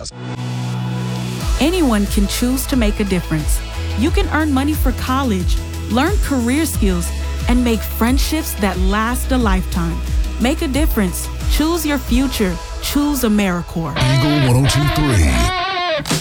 laws. Anyone can choose to make a difference. You can earn money for college, learn career skills, and make friendships that last a lifetime. Make a difference. Choose your future. Choose AmeriCorps. Eagle 102.3.